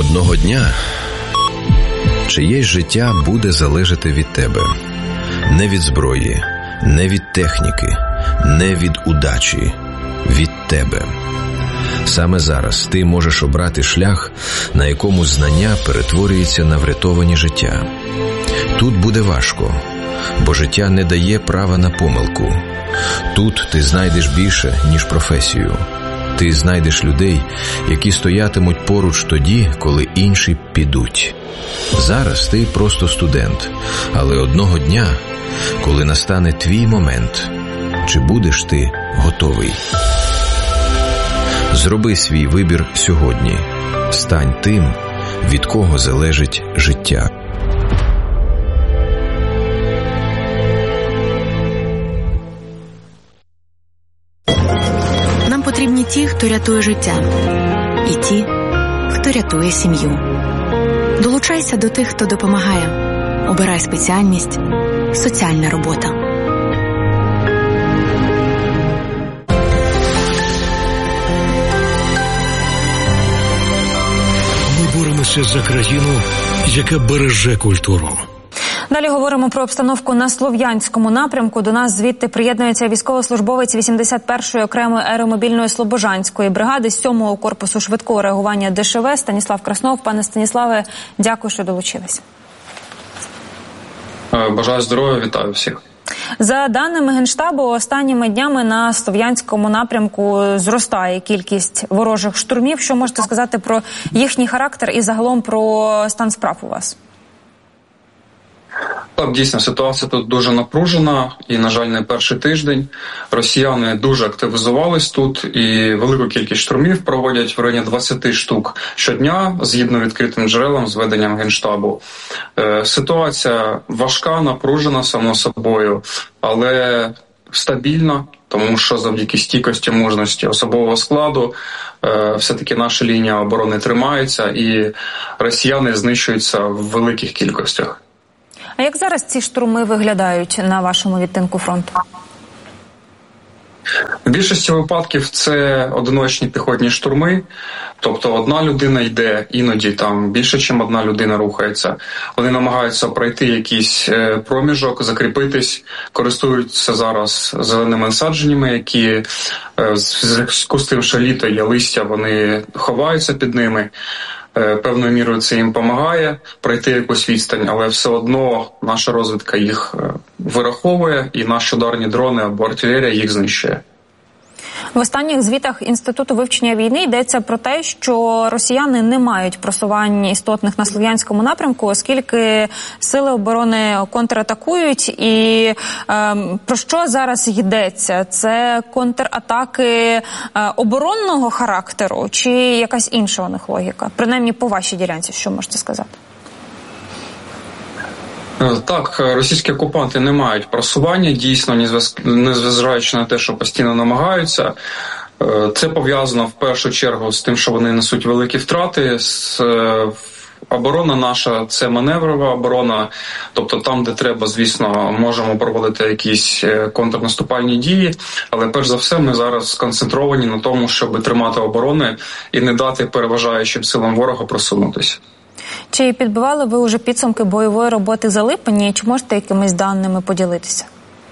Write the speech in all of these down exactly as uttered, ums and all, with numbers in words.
Одного дня чиєсь життя буде залежати від тебе. Не від зброї, не від техніки, не від удачі, від тебе. Саме зараз ти можеш обрати шлях, на якому знання перетворюється на врятовані життя. Тут буде важко, бо життя не дає права на помилку. Тут ти знайдеш більше, ніж професію. Ти знайдеш людей, які стоятимуть поруч тоді, коли інші підуть. Зараз ти просто студент, але одного дня, коли настане твій момент, чи будеш ти готовий? Зроби свій вибір сьогодні. Стань тим, від кого залежить життя. Нам потрібні ті, хто рятує життя, і ті, хто рятує сім'ю. Долучайся до тих, хто допомагає. Обирай спеціальність «Соціальна робота». Ми боремося за країну, яка береже культуру. Далі говоримо про обстановку на Слов'янському напрямку. До нас звідти приєднується військовослужбовець вісімдесят першої окремої аеромобільної Слобожанської бригади сьомого корпусу швидкого реагування Де Ше Ве Станіслав Краснов. Пане Станіславе, дякую, що долучились. Бажаю здоров'я, вітаю всіх. За даними Генштабу, останніми днями на Слов'янському напрямку зростає кількість ворожих штурмів. Що можете сказати про їхній характер і загалом про стан справ у вас? Так, дійсно, ситуація тут дуже напружена і, на жаль, не перший тиждень. Росіяни дуже активізувались тут і велику кількість штурмів проводять в районі двадцять штук щодня, згідно відкритим джерелам з веденням Генштабу. Е, ситуація важка, напружена, само собою, але стабільна, тому що завдяки стійкості, мужності особового складу е, все-таки наша лінія оборони тримається і росіяни знищуються в великих кількостях. А як зараз ці штурми виглядають на вашому відтинку фронту? В більшості випадків це одиночні піхотні штурми, тобто одна людина йде, іноді там більше, ніж одна людина рухається. Вони намагаються пройти якийсь проміжок, закріпитись, користуються зараз зеленими насадженнями, які в зв'язку з тим, що літо є листя, вони ховаються під ними. Певною мірою це їм допомагає пройти якусь відстань, але все одно наша розвідка їх вираховує, і наші ударні дрони або артилерія їх знищує. В останніх звітах Інституту вивчення війни йдеться про те, що росіяни не мають просувань істотних на Слов'янському напрямку, оскільки сили оборони контратакують. І е, про що зараз йдеться? Це контратаки е, оборонного характеру чи якась інша у них логіка? Принаймні по вашій ділянці, що можете сказати? Так, російські окупанти не мають просування, дійсно, незважаючи на те, що постійно намагаються. Це пов'язано в першу чергу з тим, що вони несуть великі втрати. Оборона наша – це маневрова оборона, тобто там, де треба, звісно, можемо проводити якісь контрнаступальні дії, але перш за все ми зараз сконцентровані на тому, щоб тримати оборони і не дати переважаючим силам ворога просунутися. Чи підбивали ви вже підсумки бойової роботи за липень, чи можете якимись даними поділитися?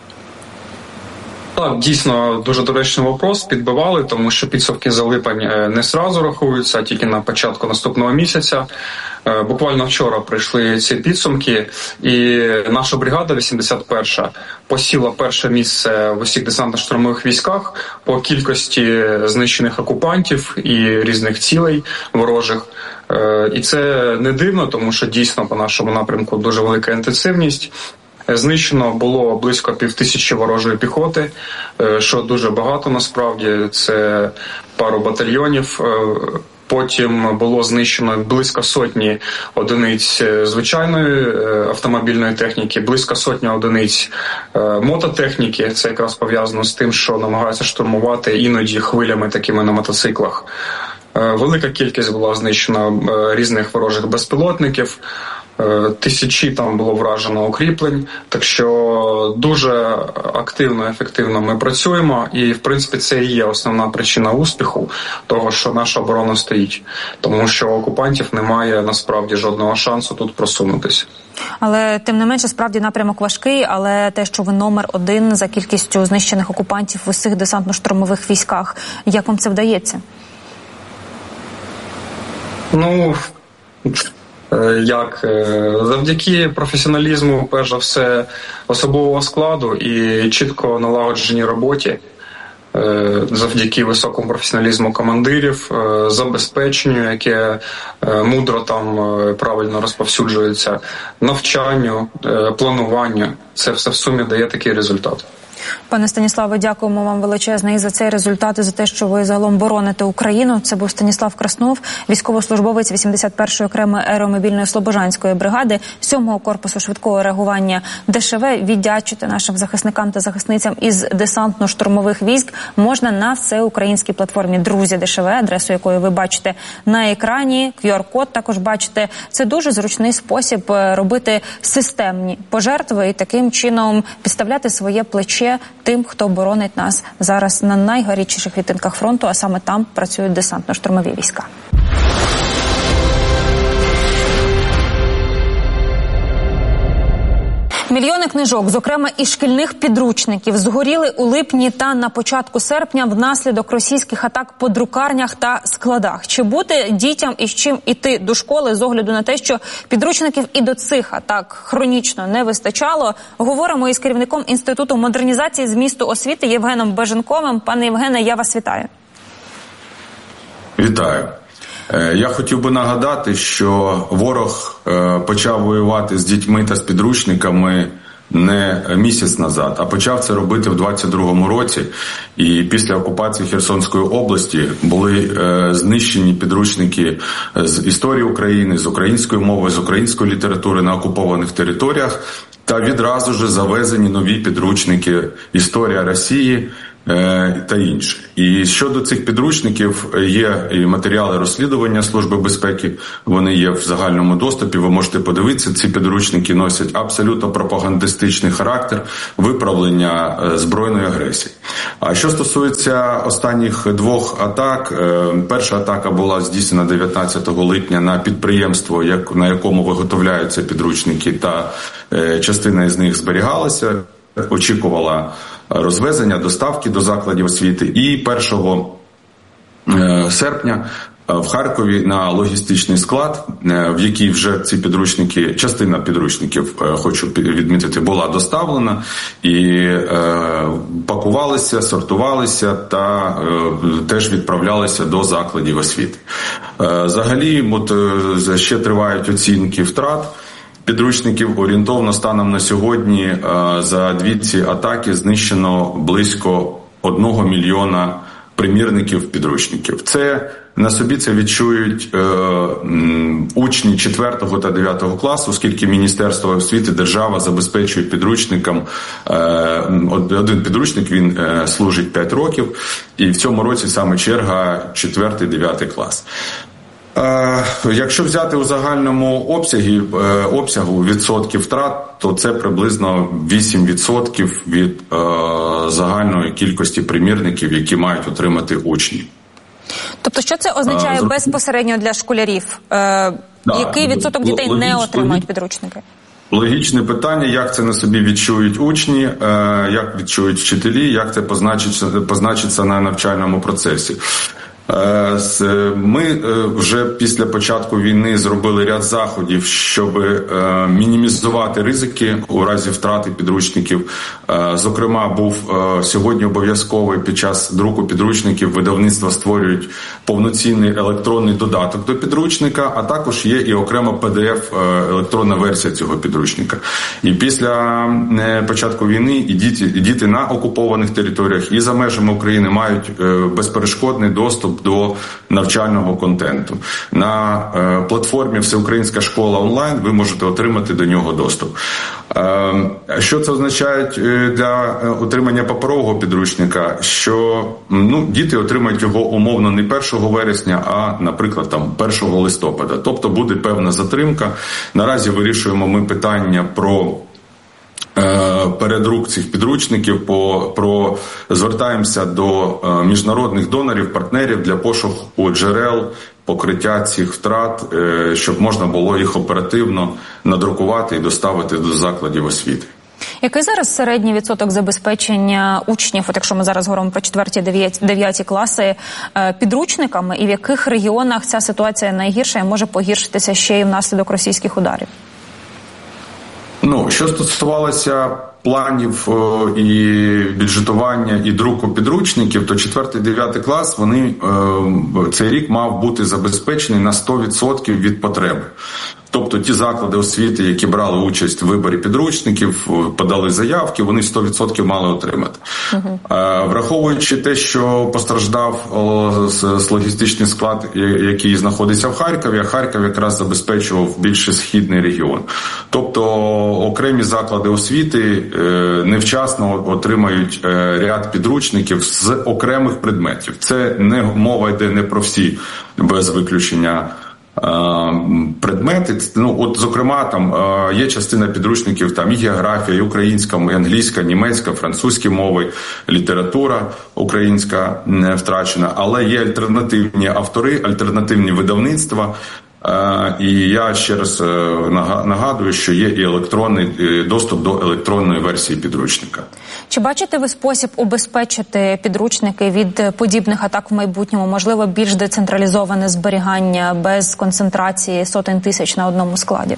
Так, дійсно, дуже доречний вопрос, підбивали, тому що підсумки за липень не зразу рахуються, а тільки на початку наступного місяця. Буквально вчора прийшли ці підсумки, і наша бригада вісімдесят перша посіла перше місце в усіх десантно-штурмових військах по кількості знищених окупантів і різних цілей ворожих. І це не дивно, тому що дійсно по нашому напрямку дуже велика інтенсивність. Знищено було близько півтисячі ворожої піхоти, що дуже багато насправді, це пару батальйонів. Потім було знищено близько сотні одиниць звичайної автомобільної техніки, близько сотні одиниць мототехніки. Це якраз пов'язано з тим, що намагаються штурмувати іноді хвилями такими на мотоциклах. Велика кількість була знищена різних ворожих безпілотників. Тисячі там було вражено укріплень, так що дуже активно, ефективно ми працюємо, і в принципі це і є основна причина успіху того, що наша оборона стоїть, тому що у окупантів немає насправді жодного шансу тут просунутися. Але тим не менше, справді напрямок важкий, але те, що ви номер один за кількістю знищених окупантів в усіх десантно-штурмових військах, як вам це вдається? Ну, як? Завдяки професіоналізму, перш за все, особового складу і чітко налагодженій роботі, завдяки високому професіоналізму командирів, забезпеченню, яке мудро там правильно розповсюджується, навчанню, плануванню. Це все в сумі дає такий результат. Пане Станіславе, дякуємо вам величезно і за цей результат, і за те, що ви загалом бороните Україну. Це був Станіслав Краснов, військовослужбовець вісімдесят першої окремої аеромобільної Слобожанської бригади, сьомого корпусу швидкого реагування ДШВ. Віддячити нашим захисникам та захисницям із десантно-штурмових військ можна на всеукраїнській платформі «Друзі ДШВ», адресу якої ви бачите на екрані. ку ар-код також бачите. Це дуже зручний спосіб робити системні пожертви і таким чином підставляти своє плече тим, хто боронить нас зараз на найгарячіших відтинках фронту, а саме там працюють десантно-штурмові війська. Мільйони книжок, зокрема і шкільних підручників, згоріли у липні та на початку серпня внаслідок російських атак по друкарнях та складах. Чи буде дітям із чим іти до школи з огляду на те, що підручників і до цих атак хронічно не вистачало? Говоримо із керівником Інституту модернізації змісту освіти Євгеном Беженковим. Пане Євгене, я вас вітаю. Вітаю. Я хотів би нагадати, що ворог почав воювати з дітьми та з підручниками не місяць назад, а почав це робити в двадцять другому році. І після окупації Херсонської області були знищені підручники з історії України, з української мови, з української літератури на окупованих територіях, та відразу ж завезені нові підручники «Історія Росії» та інше. І щодо цих підручників є і матеріали розслідування Служби безпеки, вони є в загальному доступі, ви можете подивитися, ці підручники носять абсолютно пропагандистичний характер виправлення збройної агресії. А що стосується останніх двох атак, перша атака була здійснена дев'ятнадцятого липня на підприємство, на якому виготовляються підручники, та частина з них зберігалася, очікувала розвезення, доставки до закладів освіти. І першого серпня в Харкові на логістичний склад, в який вже ці підручники, частина підручників, хочу відмітити, була доставлена, і пакувалися, сортувалися та теж відправлялися до закладів освіти. Взагалі, от, ще тривають оцінки втрат підручників. Орієнтовно станом на сьогодні за дві ці атаки знищено близько одного мільйона примірників підручників. Це на собі це відчують е, учні четвертого та дев'ятого класу, оскільки Міністерство освіти, держава забезпечують підручникам. Е, один підручник, він е, служить п'ять років, і в цьому році саме черга четвертий, дев'ятий клас. Якщо взяти у загальному обсягі, обсягу відсотків втрат, то це приблизно вісім відсотків від е, загальної кількості примірників, які мають отримати учні. Тобто, що це означає а, безпосередньо для школярів? Е, да, який відсоток дітей логіч, не отримають підручники? Логічне питання, як це на собі відчують учні, е, як відчують вчителі, як це позначиться, позначиться на навчальному процесі. Ми вже після початку війни зробили ряд заходів, щоб мінімізувати ризики у разі втрати підручників. Зокрема, був сьогодні обов'язковий під час друку підручників видавництва створюють повноцінний електронний додаток до підручника, а також є і окрема пі ді еф електронна версія цього підручника. І після початку війни і діти, і діти на окупованих територіях і за межами України мають безперешкодний доступ до навчального контенту. На е, платформі «Всеукраїнська школа онлайн» ви можете отримати до нього доступ. Е, Що це означає для отримання паперового підручника? Що ну, діти отримають його умовно не першого вересня, а, наприклад, там першого листопада. Тобто буде певна затримка. Наразі вирішуємо ми питання про передрук цих підручників, по, про, звертаємося до міжнародних донорів, партнерів для пошуку джерел покриття цих втрат, щоб можна було їх оперативно надрукувати і доставити до закладів освіти. Який зараз середній відсоток забезпечення учнів, от якщо ми зараз говоримо про четверті, дев'яті класи, підручниками, і в яких регіонах ця ситуація найгірша і може погіршитися ще й внаслідок російських ударів? Ну, що стосувалося планів і бюджетування, і друку підручників, то четвертий-дев'ятий клас, вони, цей рік мав бути забезпечений на сто відсотків від потреби. Тобто ті заклади освіти, які брали участь в виборі підручників, подали заявки, вони сто відсотків мали отримати. Uh-huh. Враховуючи те, що постраждав логістичний склад, який знаходиться в Харкові, а Харків якраз забезпечував більше східний регіон. Тобто окремі заклади освіти невчасно отримають ряд підручників з окремих предметів. Це не мова йде не про всі, без виключення, предмети. Ну, от, зокрема, там є частина підручників, там і географія, і українська, і англійська, німецька, французькі мови, література українська не втрачена, але є альтернативні автори, альтернативні видавництва. І я ще раз нагадую, що є і електронний доступ до електронної версії підручника. Чи бачите ви спосіб убезпечити підручники від подібних атак в майбутньому? Можливо, більш децентралізоване зберігання без концентрації сотень тисяч на одному складі?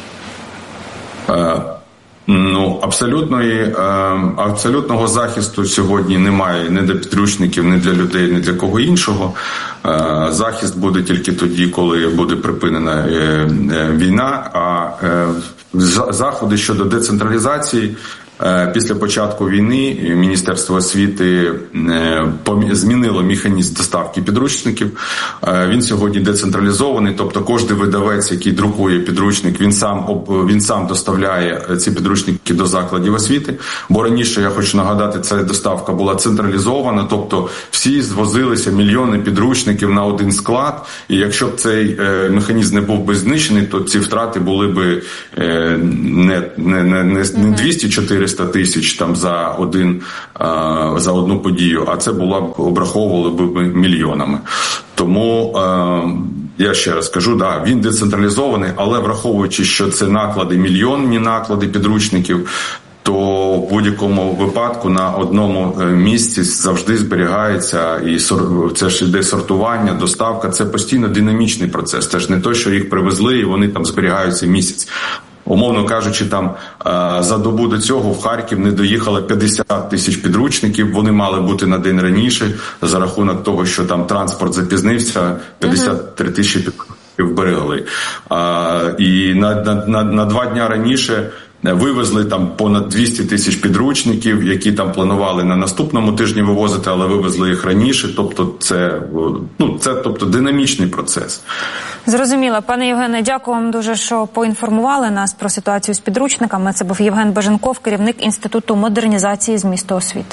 Ну, абсолютної, абсолютного захисту сьогодні немає ні для підручників, ні для людей, ні для кого іншого. Захист буде тільки тоді, коли буде припинена війна, а заходи щодо децентралізації після початку війни Міністерство освіти змінило механізм доставки підручників. Він сьогодні децентралізований, тобто кожен видавець, який друкує підручник, він сам, він сам доставляє ці підручники до закладів освіти. Бо раніше, я хочу нагадати, ця доставка була централізована, тобто всі звозилися мільйони підручників на один склад, і якщо б цей механізм не був би знищений, то ці втрати були б не, не, не, не двісті-чотириста тисяч там за один за одну подію, а це була б обраховували б мільйонами. Тому е, я ще раз кажу, да, він децентралізований, але враховуючи, що це наклади, мільйонні наклади підручників, то в будь-якому випадку на одному місці завжди зберігається, і це ж іде сортування, доставка, це постійно динамічний процес. Це ж не то, що їх привезли і вони там зберігаються місяць. Умовно кажучи, там за добу до цього в Харків не доїхало п'ятдесят тисяч підручників, вони мали бути на день раніше, за рахунок того, що там транспорт запізнився, п'ятдесят три тисячі підручників берегли. І на, на, на, на два дня раніше вивезли там понад двісті тисяч підручників, які там планували на наступному тижні вивозити, але вивезли їх раніше. Тобто це, ну, це тобто, динамічний процес. Зрозуміло. Пане Євгене, дякую вам дуже, що поінформували нас про ситуацію з підручниками. Це був Євген Баженков, керівник Інституту модернізації змісту освіти.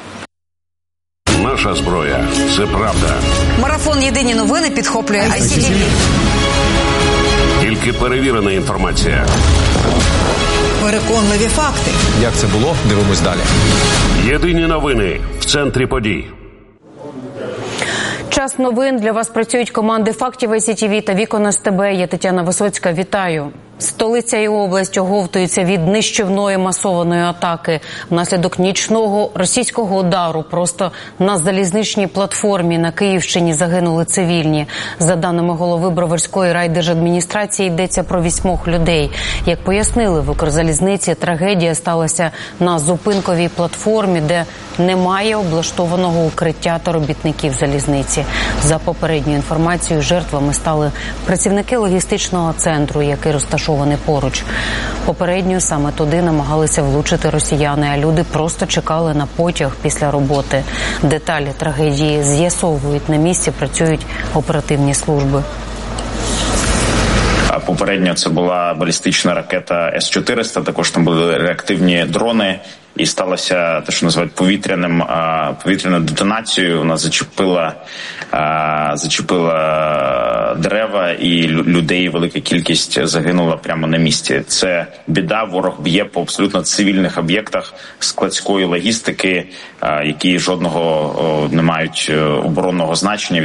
Наша зброя – це правда. Марафон «Єдині новини» підхоплює ай сі ті ві. Тільки перевірена інформація. Переконливі факти. Як це було? Дивимось далі. Єдині новини в центрі подій. Час новин. Для вас працюють команди «Фактів» ай сі ті ві та «Вікон СТБ». Я Тетяна Висоцька. Вітаю. Столиця і область оговтуються від нищівної масованої атаки внаслідок нічного російського удару. Просто на залізничній платформі на Київщині загинули цивільні. За даними голови Броварської райдержадміністрації, йдеться про вісьмох людей. Як пояснили в Укрзалізниці, трагедія сталася на зупинковій платформі, де немає облаштованого укриття та робітників залізниці. За попередньою інформацією, жертвами стали працівники логістичного центру, який розташований поруч. Попередньо саме туди намагалися влучити росіяни, а люди просто чекали на потяг після роботи. Деталі трагедії з'ясовують, на місці працюють оперативні служби. Попередньо це була балістична ракета С чотириста, також там були реактивні дрони. І сталося те, що називають повітряним, повітряною детонацією. Вона зачепила, зачепила дерева, і людей велика кількість загинула прямо на місці. Це біда, ворог б'є по абсолютно цивільних об'єктах складської логістики, які жодного не мають оборонного значення.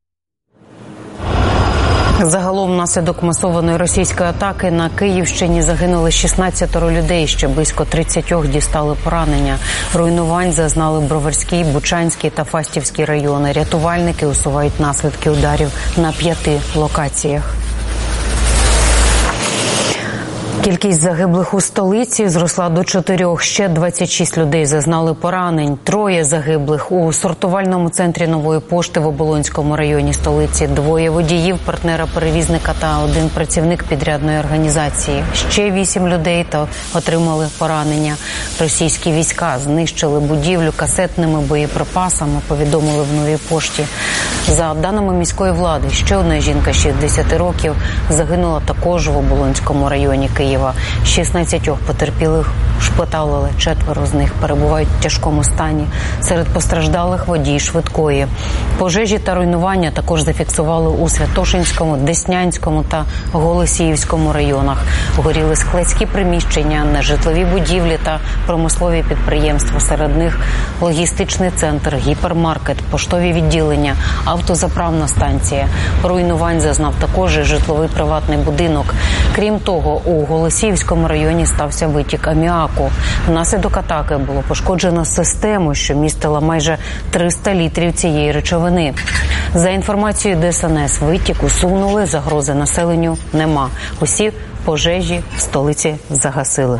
Загалом внаслідок масованої російської атаки на Київщині загинули шістнадцять людей, ще близько тридцять дістали поранення. Руйнувань зазнали Броварський, Бучанський та Фастівський райони. Рятувальники усувають наслідки ударів на п'яти локаціях. Кількість загиблих у столиці зросла до чотирьох. Ще двадцять шість людей зазнали поранень. Троє загиблих у сортувальному центрі Нової пошти в Оболонському районі столиці. Двоє водіїв, партнера-перевізника та один працівник підрядної організації. Ще вісім людей та отримали поранення. Російські війська знищили будівлю касетними боєприпасами, повідомили в Новій пошті. За даними міської влади, ще одна жінка шістдесят років загинула також в Оболонському районі Києва. шістнадцять потерпілих шпиталили, четверо з них перебувають в тяжкому стані. Серед постраждалих водій швидкої. Пожежі та руйнування також зафіксували у Святошинському, Деснянському та Голосіївському районах. Горіли складські приміщення, нежитлові будівлі та промислові підприємства. Серед них логістичний центр, гіпермаркет, поштові відділення, автозаправна станція. Руйнувань зазнав також і житловий приватний будинок. Крім того, у Голосіївському районі стався витік аміаку. Внаслідок атаки було пошкоджено систему, що містила майже триста літрів цієї речовини. За інформацією Де Ес Ен Ес, витік усунули, загрози населенню нема. Усі пожежі в столиці загасили.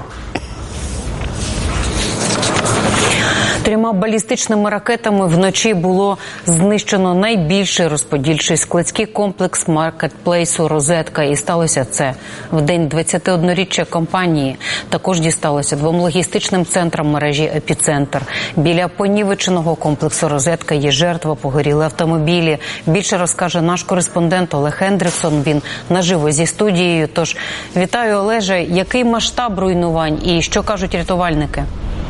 Трьома балістичними ракетами вночі було знищено найбільший розподільчий складський комплекс маркетплейсу «Розетка». І сталося це в день двадцятиодноріччя компанії. Також дісталося двом логістичним центрам мережі «Епіцентр». Біля понівеченого комплексу «Розетка» є жертва, погоріли автомобілі. Більше розкаже наш кореспондент Олег Хендриксон. Він наживо зі студією. Тож, вітаю, Олеже. Який масштаб руйнувань і що кажуть рятувальники?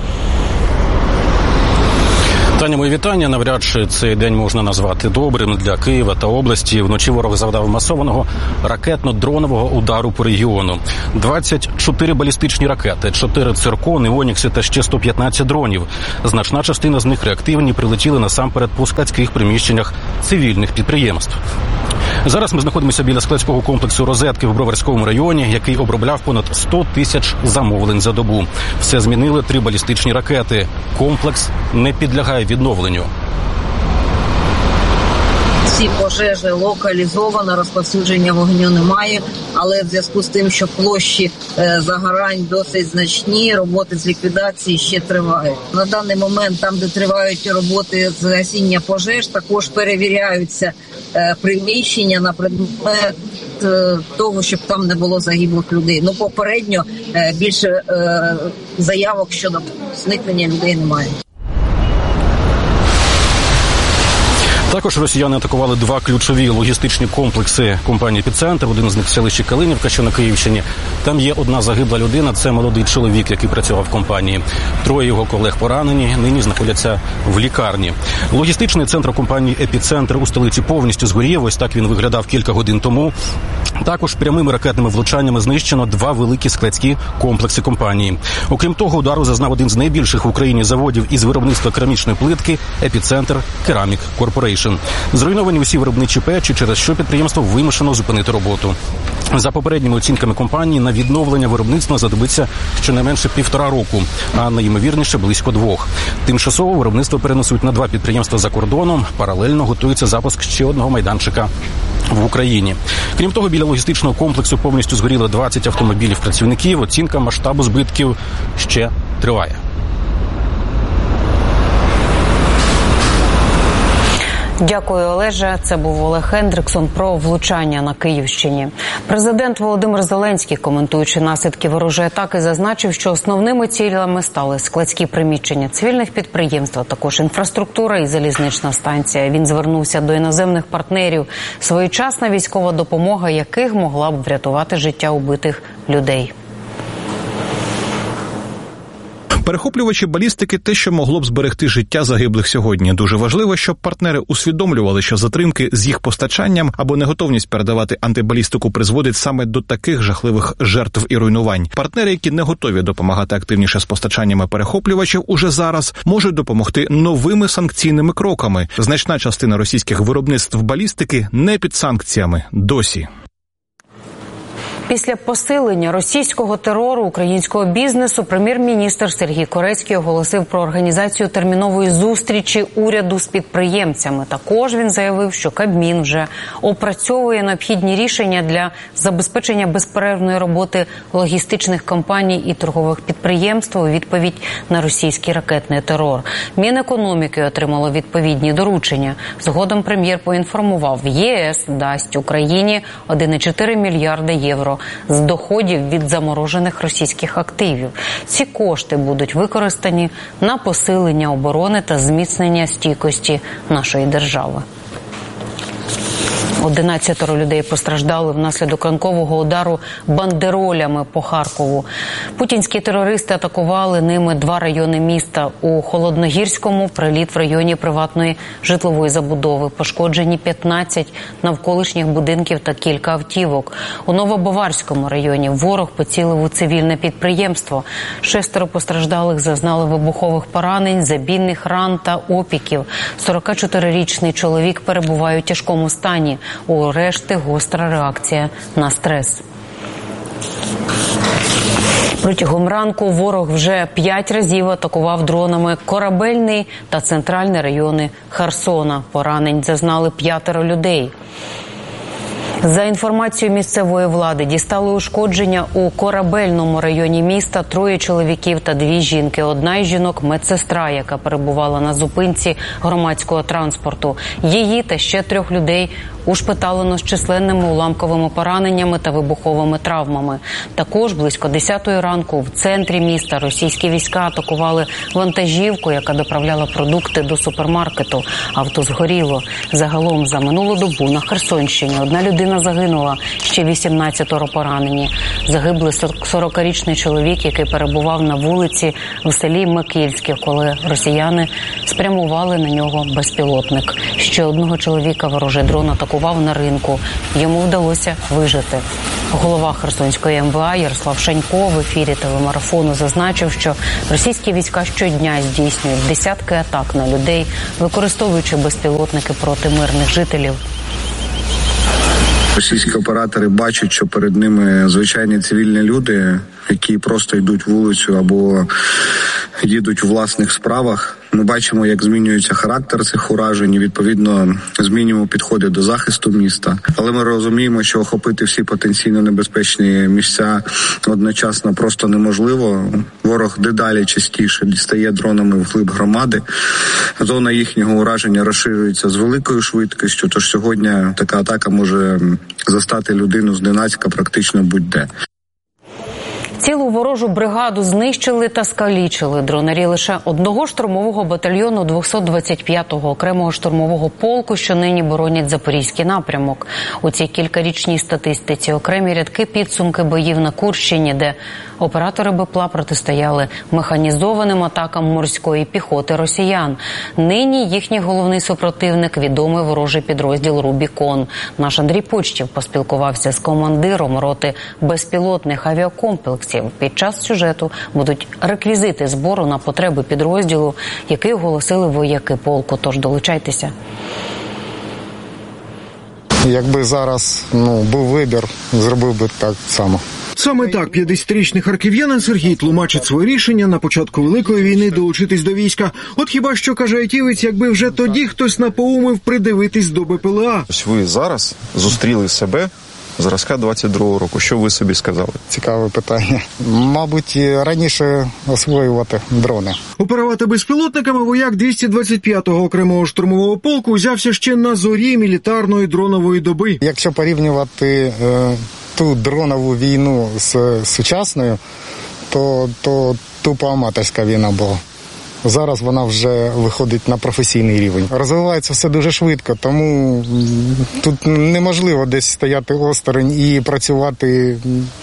Таня, мої вітання. Навряд чи цей день можна назвати добрим для Києва та області. Вночі ворог завдав масованого ракетно-дронового удару по регіону. двадцять чотири балістичні ракети, чотири циркони, онікси та ще сто п'ятнадцять дронів. Значна частина з них реактивні, прилетіли насамперед по складських приміщеннях цивільних підприємств. Зараз ми знаходимося біля складського комплексу «Розетки» в Броварському районі, який обробляв понад сто тисяч замовлень за добу. Все змінили три балістичні ракети. Комплекс не підлягає відновленню. Всі пожежі локалізовано, розповсюдження вогню немає, але в зв'язку з тим, що площі е, загорань досить значні, роботи з ліквідації ще тривають. На даний момент, там, де тривають роботи з гасіння пожеж, також перевіряються е, приміщення на предмет е, того, щоб там не було загиблих людей. Ну, попередньо е, більше е, заявок щодо зникнення людей немає. Також росіяни атакували два ключові логістичні комплекси компанії «Епіцентр». Один з них в селищі Калинівка, що на Київщині. Там є одна загибла людина, це молодий чоловік, який працював в компанії. Троє його колег поранені, нині знаходяться в лікарні. Логістичний центр компанії «Епіцентр» у столиці повністю згорів. Ось так він виглядав кілька годин тому. Також прямими ракетними влучаннями знищено два великі складські комплекси компанії. Окрім того, удару зазнав один з найбільших в Україні заводів із виробництва керамічної плитки «Епіцентр Керамік Корпорейшн». Зруйновані усі виробничі печі, через що підприємство вимушено зупинити роботу. За попередніми оцінками компанії, на відновлення виробництва знадобиться щонайменше півтора року, а найімовірніше близько двох. Тимчасово виробництво перенесуть на два підприємства за кордоном. Паралельно готується запуск ще одного майданчика в Україні. Крім того, біля логістичного комплексу повністю згоріло двадцять автомобілів працівників. Оцінка масштабу збитків ще триває. Дякую, Олеже. Це був Олег Хендриксон про влучання на Київщині. Президент Володимир Зеленський, коментуючи наслідки ворожої атаки, зазначив, що основними цілями стали складські приміщення цивільних підприємств, а також інфраструктура і залізнична станція. Він звернувся до іноземних партнерів, своєчасна військова допомога яких могла б врятувати життя убитих людей. Перехоплювачі балістики – те, що могло б зберегти життя загиблих сьогодні. Дуже важливо, щоб партнери усвідомлювали, що затримки з їх постачанням або неготовність передавати антибалістику призводить саме до таких жахливих жертв і руйнувань. Партнери, які не готові допомагати активніше з постачаннями перехоплювачів уже зараз, можуть допомогти новими санкційними кроками. Значна частина російських виробництв балістики не під санкціями досі. Після посилення російського терору українського бізнесу прем'єр-міністр Сергій Корецький оголосив про організацію термінової зустрічі уряду з підприємцями. Також він заявив, що Кабмін вже опрацьовує необхідні рішення для забезпечення безперервної роботи логістичних компаній і торгових підприємств у відповідь на російський ракетний терор. Мінекономіки отримало відповідні доручення. Згодом прем'єр поінформував, ЄС дасть Україні один цілих чотири мільярда євро з доходів від заморожених російських активів. Ці кошти будуть використані на посилення оборони та зміцнення стійкості нашої держави. Одинадцятеро людей постраждали внаслідок ранкового удару бандеролями по Харкову. Путінські терористи атакували ними два райони міста. У Холодногірському приліт в районі приватної житлової забудови. Пошкоджені п'ятнадцять навколишніх будинків та кілька автівок. У Новобаварському районі ворог поцілив у цивільне підприємство. Шестеро постраждалих зазнали вибухових поранень, забійних ран та опіків. сорокачотирирічний чоловік перебуває у тяжкому стані. У решти гостра реакція на стрес. Протягом ранку ворог вже п'ять разів атакував дронами корабельний та центральний райони Херсона. Поранень зазнали п'ятеро людей. За інформацією місцевої влади, дістали ушкодження у корабельному районі міста троє чоловіків та дві жінки. Одна із жінок – медсестра, яка перебувала на зупинці громадського транспорту. Її та ще трьох людей ушпиталено з численними уламковими пораненнями та вибуховими травмами. Також близько десятої ранку в центрі міста російські війська атакували вантажівку, яка доправляла продукти до супермаркету. Авто згоріло. Загалом за минулу добу на Херсонщині одна людина загинула, ще вісімнадцятеро поранені. Загиблий сорокарічний чоловік, який перебував на вулиці в селі Микільське, коли росіяни спрямували на нього безпілотник. Ще одного чоловіка ворожий дрон атакував на ринку. Йому вдалося вижити. Голова Херсонської ем ве а Ярослав Шанько в ефірі телемарафону зазначив, що російські війська щодня здійснюють десятки атак на людей, використовуючи безпілотники проти мирних жителів. Російські оператори бачать, що перед ними звичайні цивільні люди, які просто йдуть вулицю або їдуть у власних справах. Ми бачимо, як змінюється характер цих уражень і, відповідно, змінюємо підходи до захисту міста. Але ми розуміємо, що охопити всі потенційно небезпечні місця одночасно просто неможливо. Ворог дедалі частіше дістає дронами вглиб громади. Зона їхнього ураження розширюється з великою швидкістю, тож сьогодні така атака може застати людину зненацька практично будь-де. Цілу ворожу бригаду знищили та скалічили дронарі лише одного штурмового батальйону двохсот двадцять п'ятого окремого штурмового полку, що нині боронять Запорізький напрямок. У цій кількарічній статистиці окремі рядки підсумки боїв на Курщині, де оператори БПЛА протистояли механізованим атакам морської піхоти росіян. Нині їхній головний супротивник – відомий ворожий підрозділ «Рубікон». Наш Андрій Почтів поспілкувався з командиром роти безпілотних авіакомплексів. Під час сюжету будуть реквізити збору на потреби підрозділу, який оголосили вояки полку. Тож долучайтеся. Якби зараз ну, був вибір, зробив би так само. Саме так п'ятдесятирічний харків'янин Сергій тлумачить своє рішення на початку Великої війни долучитись до війська. От хіба що, каже айтівець, якби вже тоді хтось напоумив придивитись до БПЛА. Ви зараз зустріли себе зразка двадцять другого року. Що ви собі сказали? Цікаве питання. Мабуть, раніше освоювати дрони. Оперувати безпілотниками вояк двісті двадцять п'ятого окремого штурмового полку взявся ще на зорі мілітарної дронової доби. Якщо порівнювати е, ту дронову війну з сучасною, то, то тупо аматорська війна була. Зараз вона вже виходить на професійний рівень. Розвивається все дуже швидко, тому тут неможливо десь стояти осторонь і працювати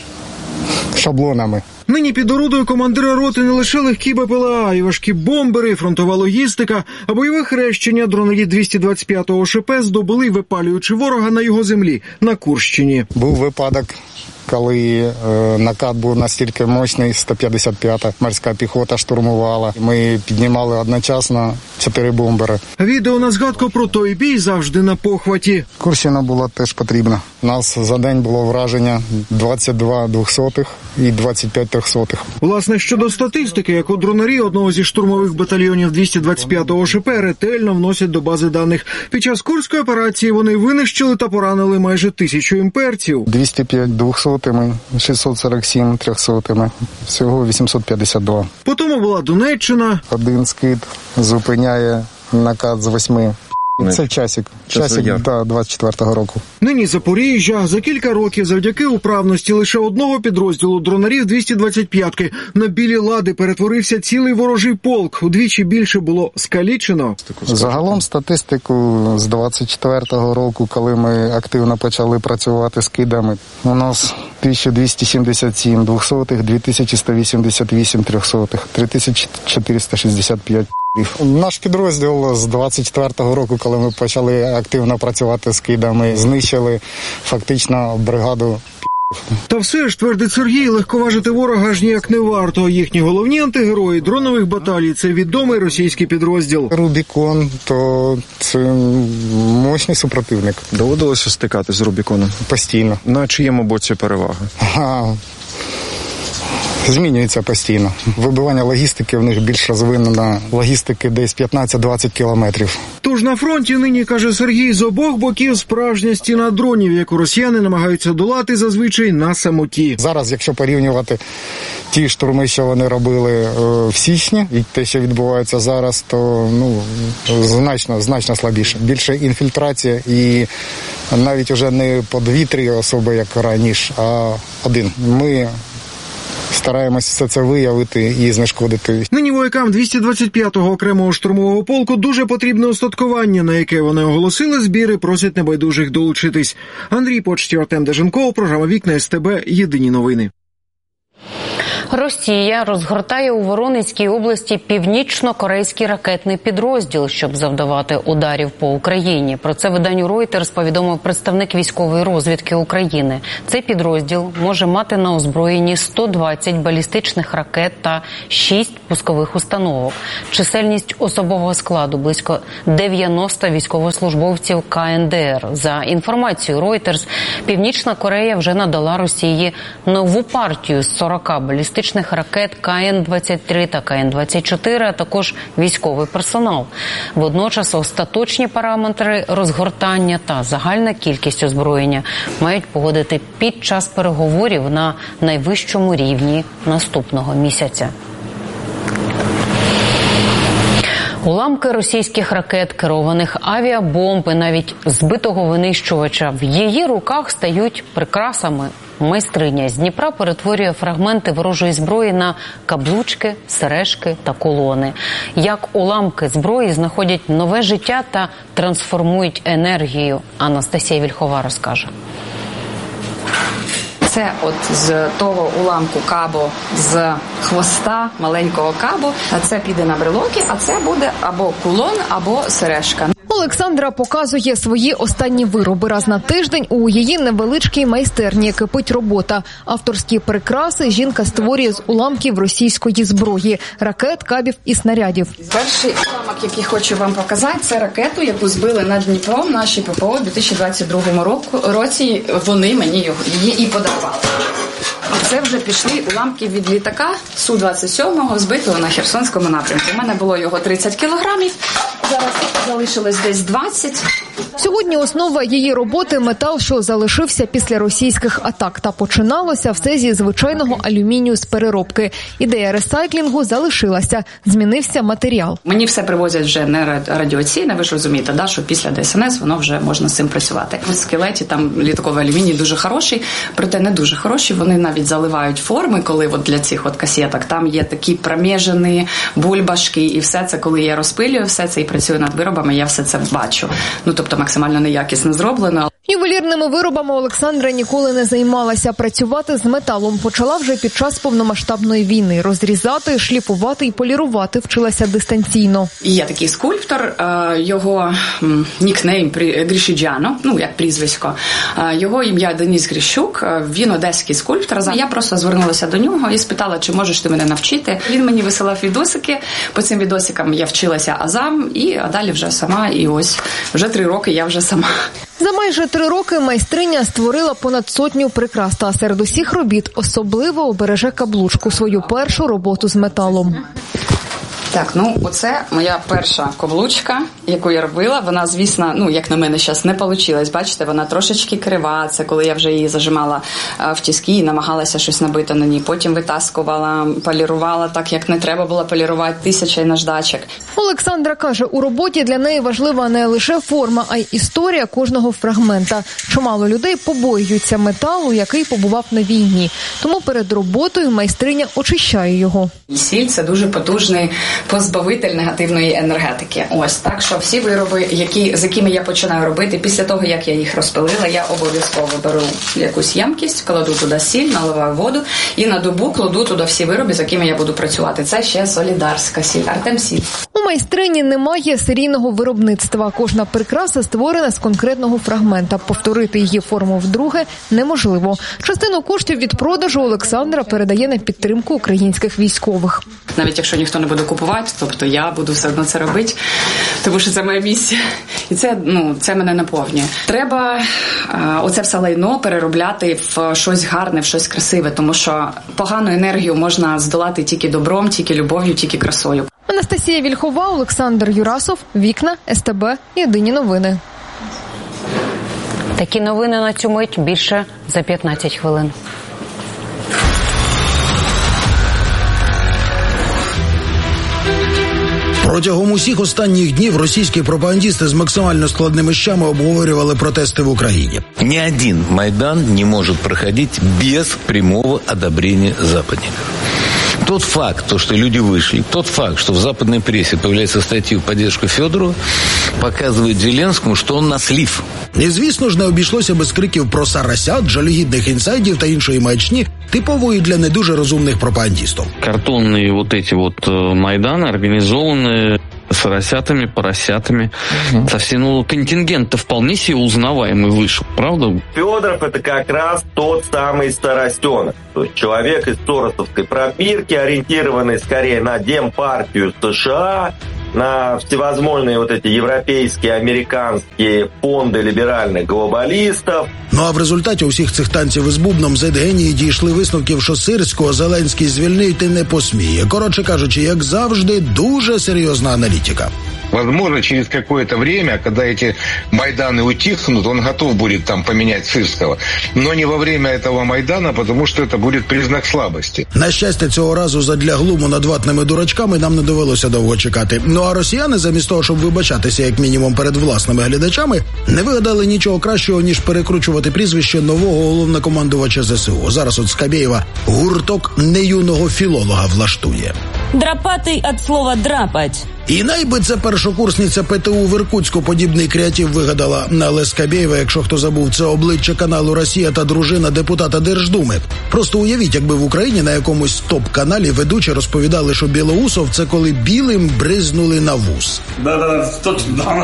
шаблонами. Нині під орудою командира роти не лише легкі БПЛА, і важкі бомбери, фронтова логістика, а бойове хрещення дронарі двісті двадцять п'ятого ШП здобули, випалюючи ворога на його землі, на Курщині. Був випадок, коли е, накат був настільки мощний, сто п'ятдесят п'ята морська піхота штурмувала. Ми піднімали одночасно чотири бомбери. Відео на згадку про той бій завжди на похваті. Курщина була теж потрібна. У нас за день було враження двадцять два двохсотих і двадцять п'ять трьохсотих. Власне, щодо статистики, яку дронарі одного зі штурмових батальйонів двісті двадцять п'ятого ШП ретельно вносять до бази даних. Під час Курської операції вони винищили та поранили майже тисячу імперців. двісті п'ять двохсотими, шістсот сорок сім трьохсотими, всього вісімсот п'ятдесят два. Потім була Донеччина. Один скид зупиняє накат з восьми. Це часик. Часик, да, двадцять четвертого року. Нині Запоріжжя. За кілька років завдяки управності лише одного підрозділу дронарів двісті двадцять п'ятки на білі лади перетворився цілий ворожий полк. Удвічі більше було скалічено. Загалом статистику з двадцять четвертого року, коли ми активно почали працювати з кидами, у нас тисяча двісті сімдесят сім двохсотих, дві тисячі сто вісімдесят вісім трьохсотих, три тисячі чотириста шістдесят п'ять. Наш підрозділ з двадцять четвертого року, коли ми почали активно працювати з кидами, знищили фактично бригаду. Та все ж, твердить Сергій, легковажити ворога аж ніяк не варто. Їхні головні антигерої дронових баталій – це відомий російський підрозділ. Рубікон – то це мощний супротивник. Доводилося стикатись з Рубіконом? Постійно. На чиєму боці перевага? Ага. Змінюється постійно. Вибивання логістики в них більш розвинена. Логістики десь п'ятнадцять-двадцять кілометрів. Тож на фронті нині, каже Сергій, з обох боків справжня стіна дронів, яку росіяни намагаються долати зазвичай на самоті. Зараз, якщо порівнювати ті штурми, що вони робили в січні, і те, що відбувається зараз, то ну значно, значно слабіше. Більше інфільтрація і навіть уже не по дві-три особи, як раніше, а один. Ми стараємось все це виявити і знешкодити. Нині воякам двісті двадцять п'ятого окремого штурмового полку дуже потрібне остаткування, на яке вони оголосили збір і просять небайдужих долучитись. Андрій Почтів, Артем Деженков, програма «Вікна СТБ», єдині новини. Росія розгортає у Воронезькій області північно-корейський ракетний підрозділ, щоб завдавати ударів по Україні. Про це виданню Reuters повідомив представник військової розвідки України. Цей підрозділ може мати на озброєнні сто двадцять балістичних ракет та шість пускових установок. Чисельність особового складу – близько дев'яносто військовослужбовців Ка Ен Де Ер. За інформацією Reuters, Північна Корея вже надала Росії нову партію з сорока балістичних ракет Ка Ен двадцять три та Ка Ен двадцять чотири, а також військовий персонал. Водночас остаточні параметри розгортання та загальна кількість озброєння мають погодити під час переговорів на найвищому рівні наступного місяця. Уламки російських ракет, керованих авіабомб і навіть збитого винищувача в її руках стають прикрасами. Майстриня з Дніпра перетворює фрагменти ворожої зброї на каблучки, сережки та колони. Як уламки зброї знаходять нове життя та трансформують енергію, Анастасія Вільхова розкаже. Це от з того уламку кабо з хвоста маленького кабо, а це піде на брелоки, а це буде або кулон, або сережка. Олександра показує свої останні вироби. Раз на тиждень у її невеличкій майстерні кипить робота. Авторські прикраси жінка створює з уламків російської зброї – ракет, кабів і снарядів. Перший уламок, який хочу вам показати, це ракету, яку збили над Дніпром наші Пе Пе О у дві тисячі двадцять другому році. Вони мені її і подарували. І це вже пішли уламки від літака Су двадцять сім, збитого на Херсонському напрямку. У мене було його тридцять кілограмів. Зараз залишилось десь двадцять. Сьогодні основа її роботи – метал, що залишився після російських атак. Та починалося все зі звичайного алюмінію з переробки. Ідея ресайклінгу залишилася. Змінився матеріал. Мені все привозять вже не радіаційне, ви ж розумієте, да, що після Д С Н С воно вже можна з цим працювати. В скелеті там літаковий алюміній дуже хороший, проте не дуже хороший. Вони навіть заливають форми, коли от для цих от касеток там є такі промежені бульбашки, і все це, коли я розпилюю все це і працюю над виробами, я все це бачу. Ну, тобто максимально неякісно зроблено. Ювелірними виробами Олександра ніколи не займалася. Працювати з металом почала вже під час повномасштабної війни. Розрізати, шліфувати і полірувати вчилася дистанційно. Є такий скульптор, його нікнейм Грішіджано, ну як прізвисько. Його ім'я Деніс Гріщук, він одеський скульптор. Я просто звернулася до нього і спитала, чи можеш ти мене навчити. Він мені висилав відосики, по цим відосикам я вчилася азам, і а далі вже сама, і ось вже три роки я вже сама. За майже три роки майстриня створила понад сотню прикрас, та серед усіх робіт особливо обереже каблучку, свою першу роботу з металом. Так, ну оце моя перша каблучка, яку я робила. Вона, звісно, ну як на мене зараз не вийшло. Бачите, вона трошечки крива. Це коли я вже її зажимала в тиски і намагалася щось набити на ній. Потім витаскувала, полірувала так, як не треба було полірувати, тисяча наждачок. Олександра каже, у роботі для неї важлива не лише форма, а й історія кожного фрагмента. Чимало людей побоюються металу, який побував на війні. Тому перед роботою майстриня очищає його. Сіль – це дуже потужний позбавитель негативної енергетики. Ось, так що всі вироби, які, з якими я починаю робити, після того, як я їх розпилила, я обов'язково беру якусь ємкість, кладу туди сіль, наливаю воду і на добу кладу туди всі вироби, з якими я буду працювати. Це ще солідарська сіль, Артемсіль. У майстрині немає серійного виробництва. Кожна прикраса створена з конкретного фрагмента. Повторити її форму вдруге неможливо. Частину коштів від продажу Олександра передає на підтримку українських військових. Навіть якщо ніхто не буде купувати, тобто я буду все одно це робити, тому що це моя місія. І це, ну, це мене наповнює. Треба а, оце все лайно переробляти в щось гарне, в щось красиве, тому що погану енергію можна здолати тільки добром, тільки любов'ю, тільки красою. Анастасія Вільхова, Олександр Юрасов, Вікна, С Т Б, Єдині новини. Такі новини на цю мить більше за п'ятнадцять хвилин. Протягом усіх останніх днів російські пропагандисти з максимально складними щами обговорювали протести в Україні. Ни один Майдан не может проходить без прямого одобрения западников. Тот факт, то, что люди вышли, тот факт, что в западной прессе появляется статьи в поддержку Федорова, показывает Зеленскому, что он на слив. І, звісно ж, не обійшлося без криків про сарасят, жалюгідних інсайдів та іншої маячні, типової для не дуже розумних пропагандистів. Картонные вот эти вот Майданы организованы соросятами, поросятами. Угу. Совсем, ну, контингент-то вполне себе узнаваемый вышел, правда? Федоров — это как раз тот самый старостенок. То есть человек из соросовской пробирки, ориентированный скорее на Демпартию США, на всевозможные вот эти европейские, американские фонди ліберальних глобалістів. Ну а в результаті усіх цих танців із бубном зет-генії дійшли висновків, що Сирського Зеленський звільнити не посміє. Коротше кажучи, як завжди, дуже серйозна аналітика. Возможно, через какое-то время, когда эти Майданы утихнут, он готов будет там поменять Сырского. Но не во время этого Майдана, потому что это будет признак слабости. На щастя, цього разу задля глуму над ватними дурачками нам не довелося довго чекати. Ну а росіяни, замість того, щоб вибачатися як мінімум перед власними глядачами, не вигадали нічого кращого, ніж перекручувати прізвище нового головнокомандувача зе се у. Зараз от Скабєєва гурток неюного філолога влаштує. Драпатий від слова «драпать». І найби це першокурсниця Пе Те У в Іркутську подібний креатив вигадала. Але Скабєєва, якщо хто забув, це обличчя каналу «Росія» та дружина депутата Держдуми. Просто уявіть, якби в Україні на якомусь топ-каналі ведучі розповідали, що Білоусов – це коли білим бризнули на вус. Да-да, точно.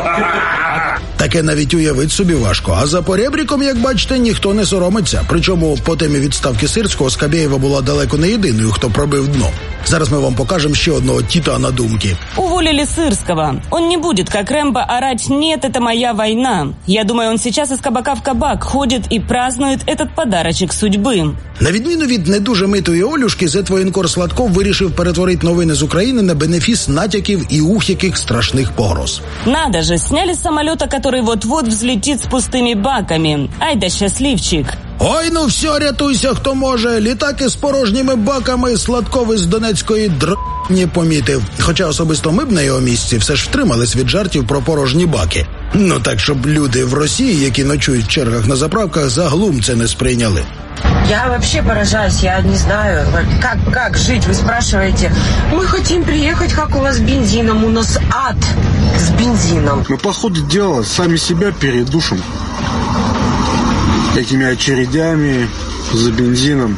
Таке навіть уявити собі важко. А за поребріком, як бачите, ніхто не соромиться. Причому по темі відставки Сирського Скабєєва була далеко не єдиною, хто пробив дно. Зараз ми вам покажемо ще одного Титана думки. Уволили Сырского. Он не будет, как Рэмбо, орать «Нет, это моя война». Я думаю, он сейчас из кабака в кабак ходит и празднует этот подарочек судьбы. На відміну від не дуже митої Олюшки, зет-воєнкор Сладков вирішив перетворити новини з України на бенефіс натяків і ухяких страшних погроз. Надо же, сняли с самолета, который вот-вот взлетит с пустыми баками. Ай да счастливчик. Ой, ну все, рятуйся, хто може. Літаки з порожніми баками Сладков із Донецької др... не помітив. Хоча особисто ми б на його місці все ж втримались від жартів про порожні баки. Ну так, щоб люди в Росії, які ночують в чергах на заправках, за глум це не сприйняли. Я вообще поражаюсь, я не знаю, как, как жить, вы спрашиваете. Мы хотим приехать, как у вас с бензином, у нас ад с бензином. Мы по ходу дела сами себя передушим этими очередями за бензином,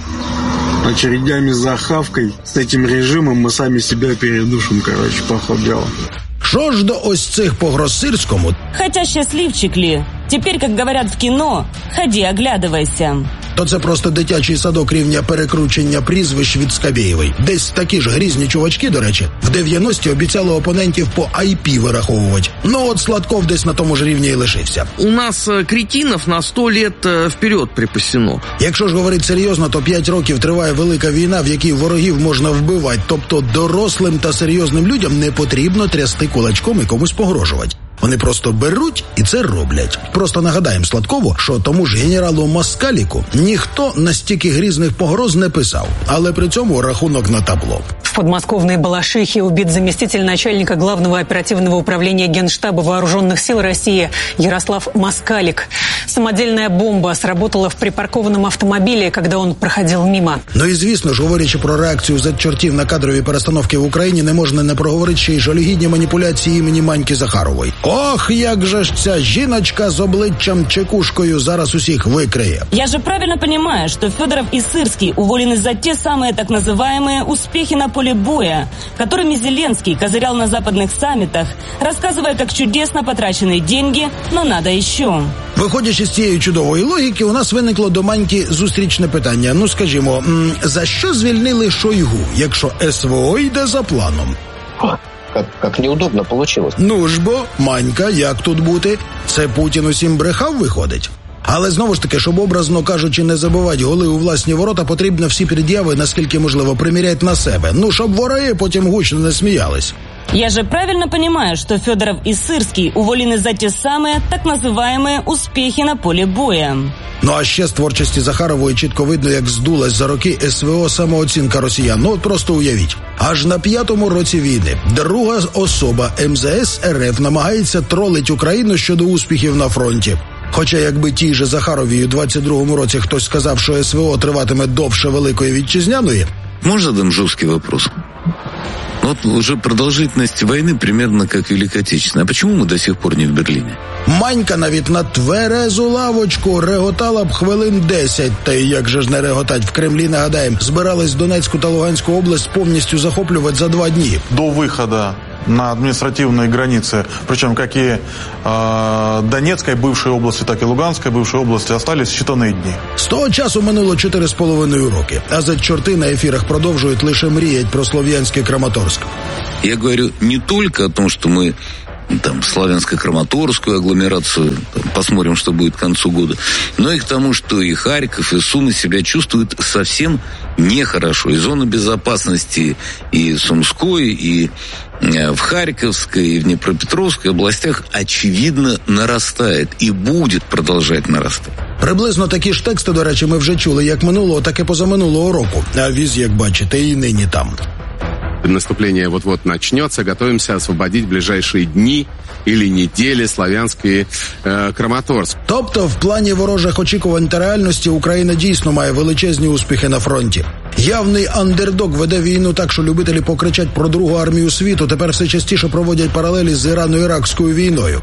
очередями за хавкой. С этим режимом мы сами себя передушим, короче, по ходу дела. Що ж до ось цих погроз Сирському? Хотя счастливчик ли? Теперь, как говорят в кино, ходи, оглядывайся. То це просто дитячий садок рівня перекручення прізвищ від Скабєєвої. Десь такі ж грізні чувачки, до речі, в дев'яності обіцяли опонентів по ай пі вираховувати. Ну от Сладков десь на тому ж рівні і лишився. У нас кретинов на сто лет вперед припасено. Якщо ж говорити серйозно, то п'ять років триває велика війна, в якій ворогів можна вбивати. Тобто дорослим та серйозним людям не потрібно трясти кулачком і комусь погрожувати. Вони просто беруть і це роблять. Просто нагадаємо Сладкову, що тому ж генералу Москаліку ніхто настільки грізних погроз не писав. Але при цьому рахунок на табло. В подмосковной Балашихе убит заместитель начальника Главного оперативного управления Генштаба Вооруженных сил России Ярослав Москалик. Самодельная бомба сработала в припаркованном автомобиле, когда он проходил мимо. Ну і звісно ж, говорячи про реакцію зет-чортів на кадрові перестановки в Україні, не можна не проговорити ще й жалюгідні маніпуляції імені Маньки Захарової. Ох, як же ж ця жіночка з обличчям чекушкою зараз усіх викриє. Я же правильно понимаю, что Федоров и Сырский уволены за те самые так называемые успехи на поле боя, которыми Зеленский козырял на западных саммитах, рассказывая, как чудесно потрачены деньги, но надо еще. Виходячи з цієї чудової логіки, у нас виникло до Маньки зустрічне питання. Ну, скажімо, за що звільнили Шойгу, якщо ес ве о йде за планом? Как, как неудобно получилось. Ну ж бо, Манька, як тут бути? Це Путін усім брехав, виходить? Але знову ж таки, щоб образно кажучи, не забивати голи у власні ворота, потрібно всі пред'яви, наскільки можливо, приміряти на себе. Ну, щоб вороги потім гучно не сміялись. Я же правильно понимаю, что Федоров и Сырский уволены за те самые так называемые успехи на поле боя. Ну а ще з творчості Захарової чітко видно, як здулась за роки ес ве о самооцінка росіян. Ну от просто уявіть. Аж на п'ятому році війни друга особа ем зе ес ер еф намагається тролить Україну щодо успіхів на фронті. Хоча якби тій же Захаровій у двадцять другому році хтось сказав, що ес ве о триватиме довше Великої Вітчизняної... Можно задам жесткий вопрос? Вот уже продолжительность войны примерно как Великой Отечественной. А почему мы до сих пор не в Берлине? Манька навіть на тверезу лавочку реготала б хвилин десять. Та й як же ж не реготать, в Кремлі, нагадаємо, збирались Донецьку та Луганську область повністю захоплювати за два дні. До виходу на административные границы, причем как и э, Донецкой бывшей области, так и Луганской бывшей области остались считанные дни. З того часу минуло чотири з половиною роки, а зет-чорти на ефірах продовжують лише мріять про слов'янський Краматорськ. Я говорю не только о том, что мы там славянско-краматорскую агломерацию, там, посмотрим, что будет к концу года, но и к тому, что и Харьков, и Суmy себя чувствуют совсем нехорошо. И зона безопасности и Сумской, и в Харьковской, и в Днепропетровской областях очевидно нарастает и будет продолжать нарастать. Приблизно такі ж тексти, до речі, ми вже чули як минулого, так і позаминулого року. А віз, як бачите, і нині там. Наступление вот-вот начнется, готовимся освободить в ближайшие дни или недели Славянський е, Краматорськ. Тобто, в плані ворожих очікувань та реальності Україна дійсно має величезні успіхи на фронті. Явний андердог веде війну так, що любителі покричать про Другу армію світу тепер все частіше проводять паралелі з Ірано-Іракською війною.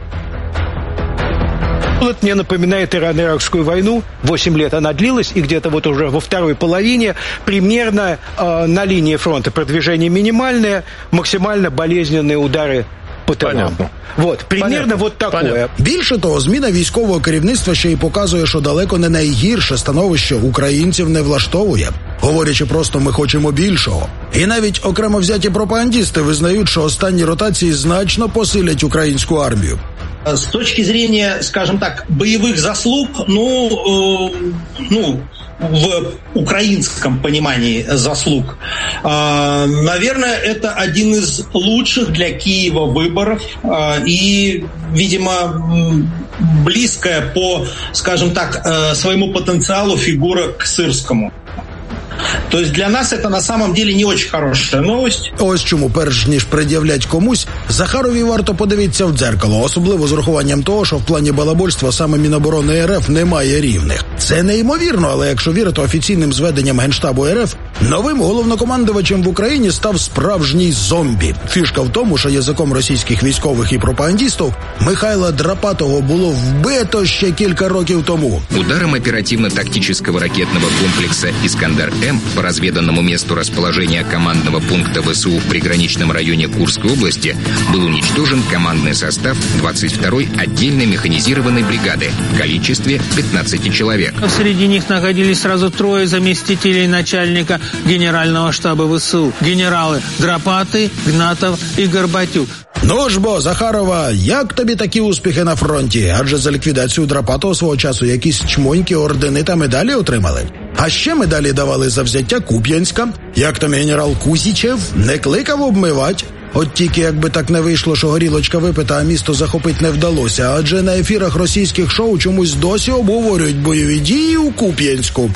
Это мне напоминает Ирано-Иракскую войну. Восемь лет она длилась, и где-то вот уже во второй половине примерно э, на линии фронта продвижение минимальное, максимально болезненные удары по тылам. Вот, примерно Понятно. Вот такое. Понятно. Більше того, зміна військового керівництва ще й показує, що далеко не найгірше становище українців не влаштовує. Говорячи просто, ми хочемо більшого. І навіть окремо взяті пропагандисти визнають, що останні ротації значно посилять українську армію. С точки зрения, скажем так, боевых заслуг, ну, э, ну, в украинском понимании заслуг, э, наверное, это один из лучших для Киева выборов э, и, видимо, близкая по, скажем так, э, своему потенциалу фигура к Сырскому. То есть для нас это на самом деле не очень хорошая новость. Ось чому, перш ніж пред'являть комусь, Захарові варто подивитися в дзеркало, особливо з урахуванням того, що в плані балабольства саме Міноборони РФ немає рівних. Це неймовірно, але якщо вірити офіційним зведенням Генштабу РФ, новим головнокомандувачем в Україні став справжній зомбі. Фішка в тому, що язиком російських військових і пропагандистів Михайла Драпатого було вбито ще кілька років тому. Ударом оперативно-тактического ракетного комплекса «Искандер-М» по разведанному месту расположения командного пункта ВСУ в приграничном районе Курской области был уничтожен командный состав двадцать второй отдельной механизированной бригады в количестве пятнадцати человек. Среди них находились сразу трое заместителей начальника Генерального штаба ВСУ. Генералы Драпатый, Гнатов и Горбатюк. Ну ж бо, Захарова, як тобі такі успіхи на фронті? Адже за ліквідацію Драпатого свого часу якісь чмонькі ордени та медалі отримали. А ще медалі давали за взяття Куп'янська. Як там генерал Кузічев не кликав обмивать. От тільки якби так не вийшло, що горілочка випита, а місто захопити не вдалося. Адже на ефірах російських шоу чомусь досі обговорюють бойові дії у Куп'янську.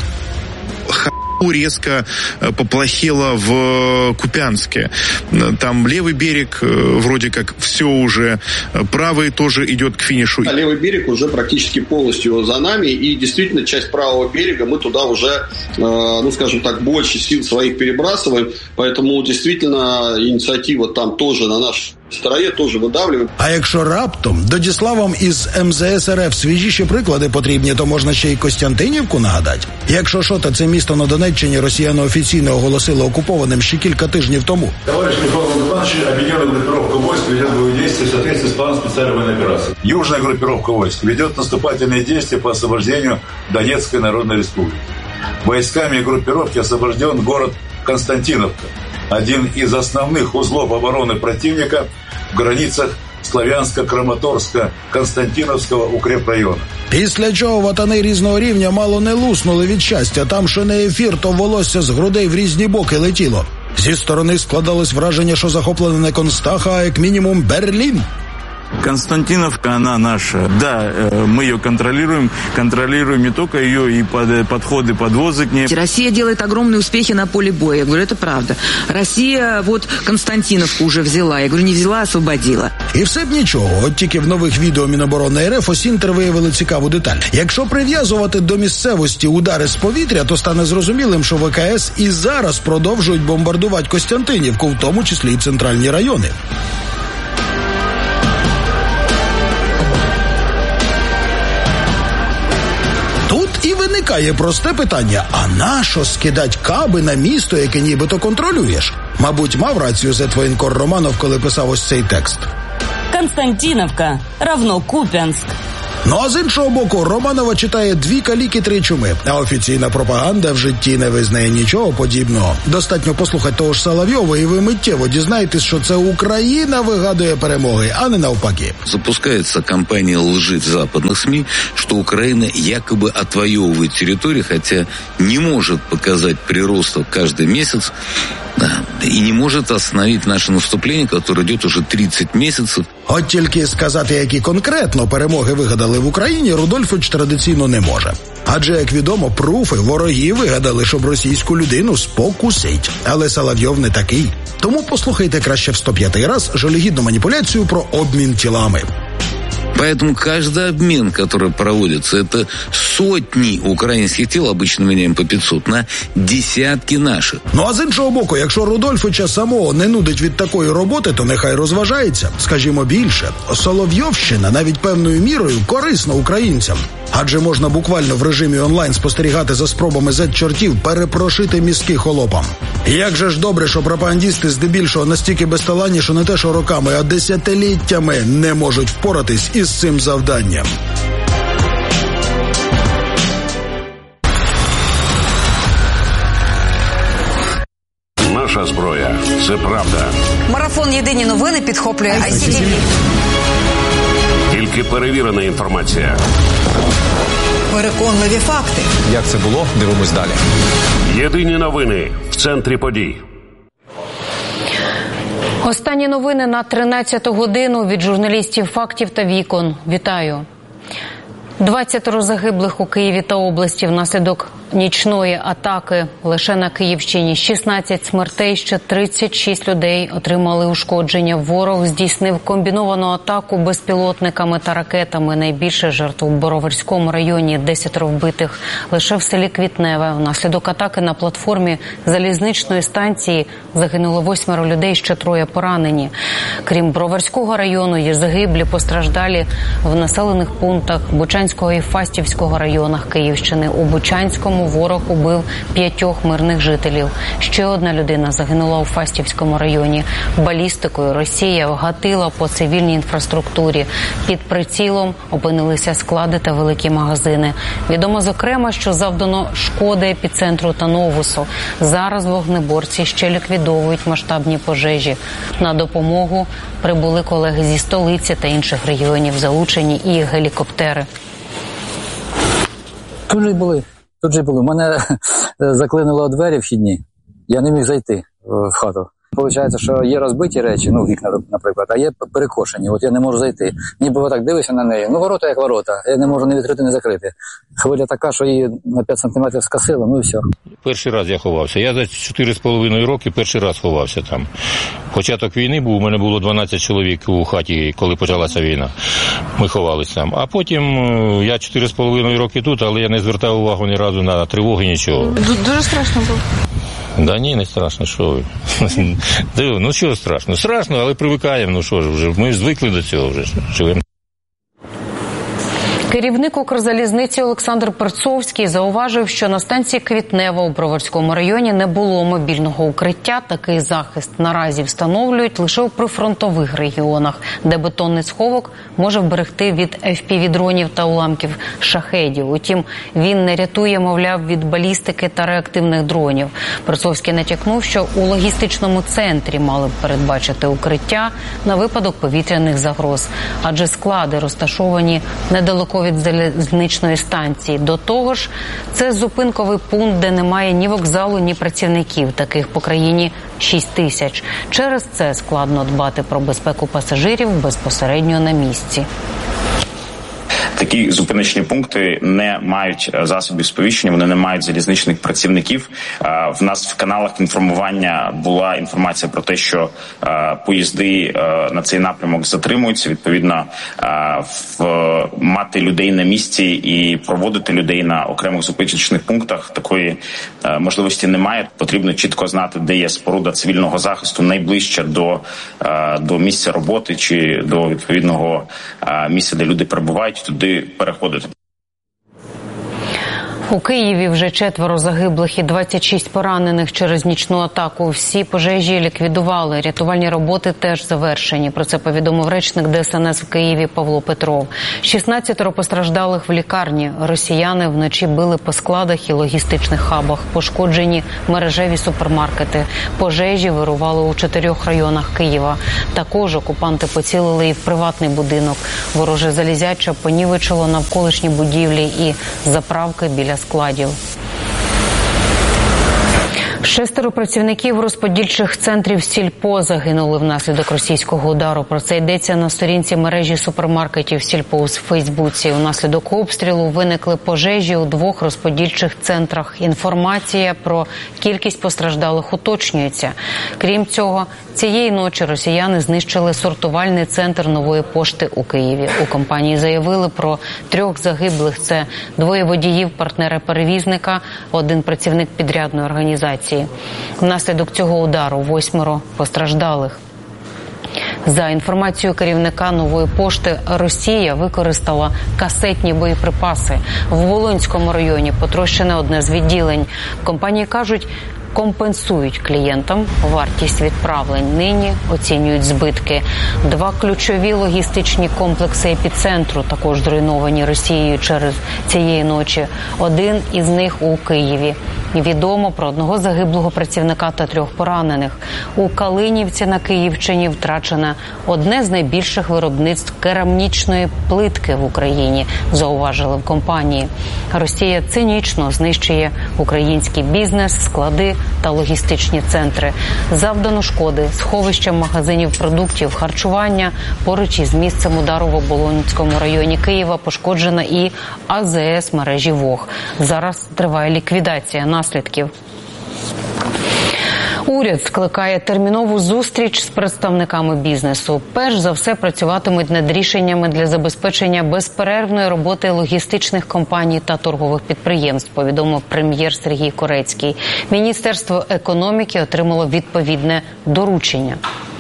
Резко поплохело в Купянске. Там левый берег вроде как все уже, правый тоже идет к финишу. А левый берег уже практически полностью за нами, и действительно часть правого берега мы туда уже, ну скажем так, больше сил своих перебрасываем, поэтому действительно инициатива там тоже на нашей стороні теж видавлюємо. А якщо раптом Додіславам із ем зе ес ер еф свіжіші приклади потрібні, то можна ще й Костянтинівку нагадати. Якщо що, то це місто на Донеччині росіяни офіційно оголосили окупованим ще кілька тижнів тому. Товарищ Михаил Иванович, объединенная группировка войск ведет боевые действия в соответствии с планом специальной военной операции. Южная группировка войск ведет наступательные действия по освобождению Донецкой Народной Республики. Войсками группировки освобожден город Константиновка, один из основных узлов обороны противника в границах Славянсько-Краматорсько-Константиновського укрепрайону. Після чого ватани різного рівня мало не луснули від щастя. Там, що не ефір, то волосся з грудей в різні боки летіло. Зі сторони складалось враження, що захоплена не Констаха, а як мінімум Берлін. Константиновка, она наша. Да, мы ее контролируем. Контролируем не только ее, и под, подходы, подвозы к ней. Россия делает огромные успехи на поле боя. Я говорю, это правда. Россия вот Константиновку уже взяла. Я говорю, не взяла, а освободила. І все б нічого. От тільки в нових відео Міноборони РФ Осінтер виявили цікаву деталь. Якщо прив'язувати до місцевості удари з повітря, то стане зрозумілим, що ВК С і зараз продовжують бомбардувати Костянтинівку, в тому числі і центральні райони. І виникає просте питання, а нащо скидать каби на місто, яке нібито контролюєш? Мабуть, мав рацію зетвоєнкор Романов, коли писав ось цей текст. Константиновка равно Куп'янськ. Ну а з іншого боку, Романова читає дві каліки, три чуми, а офіційна пропаганда в житті не визнає нічого подібного. Достатньо послухати того ж Соловйова, і ви миттєво дізнаєтесь, що це Україна вигадує перемоги, а не навпаки. Запускается кампания лжи в западных СМИ, что Украина якобы отвоевывает территорию, хотя не может показать прироста каждый месяц, да, и не может остановить наше наступление, которое идет уже тридцать месяцев. От тільки сказати, які конкретно перемоги вигадали в Україні, Рудольфович традиційно не може. Адже, як відомо, пруфи вороги вигадали, щоб російську людину спокусить. Але Соловйов не такий. Тому послухайте краще в сто п'ятий раз жалюгідну маніпуляцію про обмін тілами. Поэтому каждый обмен, который проводится, это сотни украинских тел, обычно меняем по пятьсот, на десятки наших. Ну а з іншого боку, якщо Рудольфовича самого не нудить від такої роботи, то нехай розважається. Скажімо більше, Соловйовщина навіть певною мірою корисна українцям. Адже можна буквально в режимі онлайн спостерігати за спробами зет-чортів перепрошити мізки холопам. І як же ж добре, що пропагандисти здебільшого настільки безталанні, що не те, що роками, а десятиліттями не можуть впоратись із цим завданням. Наш наша зброя. Це правда. Марафон «Єдині новини» підхоплює ай сі ті ві. Тільки перевірена інформація. Переконливі факти. Як це було? Дивимось далі. Єдині новини в центрі подій. Останні новини на тринадцяту годину від журналістів «Фактів» та «Вікон». Вітаю. двадцять загиблих у Києві та області внаслідок нічної атаки. Лише на Київщині шістнадцять смертей, ще тридцять шість людей отримали ушкодження. Ворог здійснив комбіновану атаку безпілотниками та ракетами. Найбільше жертв у Броварському районі, десятеро вбитих. Лише в селі Квітневе внаслідок атаки на платформі залізничної станції загинуло восьмеро людей, ще троє поранені. Крім Броварського району, є загиблі, постраждалі в населених пунктах Бучанського і Фастівського районах Київщини. У Бучанському ворог убив п'ятьох мирних жителів. Ще одна людина загинула у Фастівському районі. Балістикою Росія вгатила по цивільній інфраструктурі. Під прицілом опинилися склади та великі магазини. Відомо, зокрема, що завдано шкоди епіцентру та Новусу. Зараз вогнеборці ще ліквідовують масштабні пожежі. На допомогу прибули колеги зі столиці та інших регіонів, залучені і гелікоптери. Тут же були. Тут же були. Мене заклинило двері вхідні. Я не міг зайти в хату. Получається, що є розбиті речі, ну вікна, наприклад, а є перекошені. От я не можу зайти. Ніби так дивишся на неї. Ну, ворота як ворота. Я не можу ні відкрити, ні закрити. Хвиля така, що її на п'ять сантиметрів скосило, ну і все. Перший раз я ховався. Я за чотири з половиною роки перший раз ховався там. Початок війни був, у мене було дванадцять чоловік у хаті, коли почалася війна. Ми ховалися там. А потім я чотири з половиною роки тут, але я не звертав увагу ні разу на тривоги, нічого. Дуже страшно було. Да ні, не страшно, що ви. Ну що страшно? Страшно, але привикаємо, ну що ж, вже ми звикли до цього вже, живемо. Керівник Укрзалізниці Олександр Перцовський зауважив, що на станції Квітнева у Броварському районі не було мобільного укриття. Такий захист наразі встановлюють лише у прифронтових регіонах, де бетонний сховок може вберегти від еф пі ві-дронів та уламків шахедів. Утім, він не рятує, мовляв, від балістики та реактивних дронів. Перцовський натякнув, що у логістичному центрі мали б передбачити укриття на випадок повітряних загроз, адже склади розташовані недалеко від залізничної станції. До того ж, це зупинковий пункт, де немає ні вокзалу, ні працівників. Таких по країні шість тисяч. Через це складно дбати про безпеку пасажирів безпосередньо на місці. Такі зупиночні пункти не мають засобів сповіщення, вони не мають залізничних працівників. В нас в каналах інформування була інформація про те, що поїзди на цей напрямок затримуються. Відповідно, мати людей на місці і проводити людей на окремих зупиночних пунктах такої можливості немає. Потрібно чітко знати, де є споруда цивільного захисту найближче до, до місця роботи чи до відповідного місця, де люди перебувають, туди переходити. У Києві вже четверо загиблих і двадцять шість поранених через нічну атаку. Всі пожежі ліквідували. Рятувальні роботи теж завершені. Про це повідомив речник де ес ен ес в Києві Павло Петров. шістнадцятеро постраждалих в лікарні. Росіяни вночі били по складах і логістичних хабах. Пошкоджені мережеві супермаркети. Пожежі вирували у чотирьох районах Києва. Також окупанти поцілили і в приватний будинок. Вороже залізяча понівечило навколишні будівлі і заправки біля складів. Шестеро працівників розподільчих центрів «Сільпо» загинули внаслідок російського удару. Про це йдеться на сторінці мережі супермаркетів «Сільпо» у Фейсбуці. Унаслідок обстрілу виникли пожежі у двох розподільчих центрах. Інформація про кількість постраждалих уточнюється. Крім цього, цієї ночі росіяни знищили сортувальний центр Нової пошти у Києві. У компанії заявили про трьох загиблих. Це двоє водіїв, партнера-перевізника, один працівник підрядної організації. Внаслідок цього удару восьмеро постраждалих. За інформацією керівника Нової пошти, Росія використала касетні боєприпаси. В Волинському районі потрощене одне з відділень. В компанії кажуть, компенсують клієнтам вартість відправлень. Нині оцінюють збитки. Два ключові логістичні комплекси епіцентру також зруйновані Росією через цієї ночі. Один із них у Києві. Відомо про одного загиблого працівника та трьох поранених. У Калинівці на Київщині втрачене одне з найбільших виробництв керамічної плитки в Україні, зауважили в компанії. Росія цинічно знищує український бізнес, склади та логістичні центри. Завдано шкоди сховищам магазинів продуктів харчування. Поруч із місцем удару в Оболонському районі Києва пошкоджена і А З С мережі ВОГ. Зараз триває ліквідація наслідків. Уряд скликає термінову зустріч з представниками бізнесу. Перш за все працюватимуть над рішеннями для забезпечення безперервної роботи логістичних компаній та торгових підприємств, повідомив прем'єр Сергій Корецький. Міністерство економіки отримало відповідне доручення.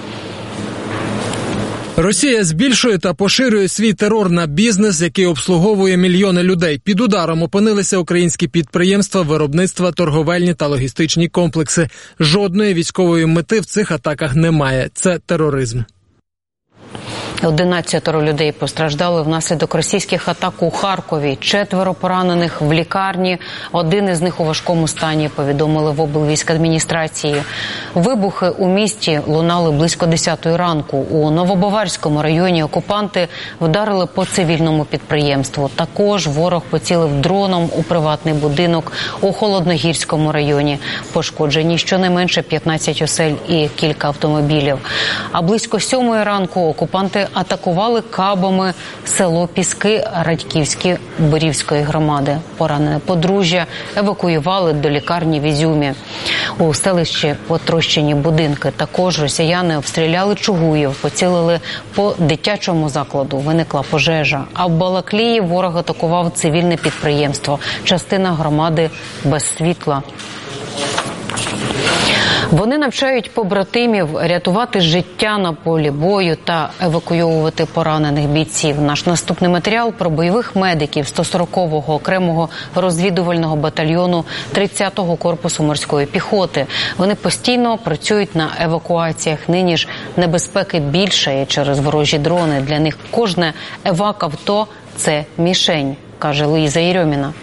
Росія збільшує та поширює свій терор на бізнес, який обслуговує мільйони людей. Під ударом опинилися українські підприємства, виробництва, торговельні та логістичні комплекси. Жодної військової мети в цих атаках немає. Це тероризм. Одинадцятеро людей постраждали внаслідок російських атак у Харкові. Четверо поранених в лікарні. Один із них у важкому стані, повідомили в облвійськадміністрації. Вибухи у місті лунали близько десятої ранку. У Новобаварському районі окупанти вдарили по цивільному підприємству. Також ворог поцілив дроном у приватний будинок у Холодногірському районі. Пошкоджені щонайменше п'ятнадцять осель і кілька автомобілів. А близько сьомої ранку окупанти атакували кабами село Піски Радьківської Борівської громади. Поранене подружжя евакуювали до лікарні в Ізюмі. У селищі потрощені будинки. Також росіяни обстріляли Чугуїв, поцілили по дитячому закладу. Виникла пожежа. А в Балаклії ворог атакував цивільне підприємство. Частина громади без світла. Вони навчають побратимів рятувати життя на полі бою та евакуйовувати поранених бійців. Наш наступний матеріал про бойових медиків сто сорокового окремого розвідувального батальйону тридцятого корпусу морської піхоти. Вони постійно працюють на евакуаціях. Нині ж небезпеки більше через ворожі дрони. Для них кожне евак-авто – це мішень, каже Луїза Єрьоміна.